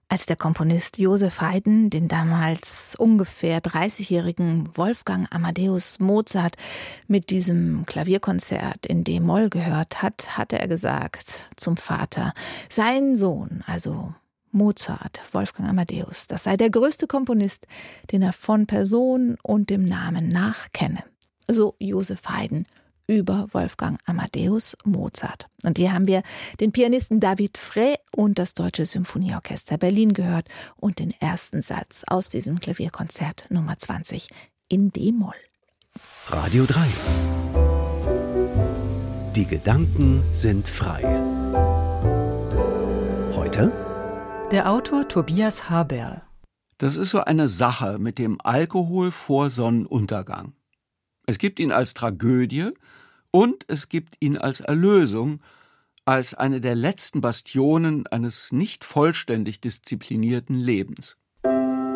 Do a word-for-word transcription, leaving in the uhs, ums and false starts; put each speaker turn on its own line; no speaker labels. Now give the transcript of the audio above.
Als der Komponist Joseph Haydn den damals ungefähr dreißigjährigen Wolfgang Amadeus Mozart mit diesem Klavierkonzert in D-Moll gehört hat, hatte er gesagt zum Vater, sein Sohn, also Mozart, Wolfgang Amadeus, das sei der größte Komponist, den er von Person und dem Namen nach kenne. So Joseph Haydn über Wolfgang Amadeus Mozart. Und hier haben wir den Pianisten David Frey und das Deutsche Symphonieorchester Berlin gehört und den ersten Satz aus diesem Klavierkonzert Nummer zwanzig in D-Moll.
Radio drei. Die Gedanken sind frei. Heute?
Der Autor Tobias Haberl.
Das ist so eine Sache mit dem Alkohol vor Sonnenuntergang. Es gibt ihn als Tragödie und es gibt ihn als Erlösung, als eine der letzten Bastionen eines nicht vollständig disziplinierten Lebens.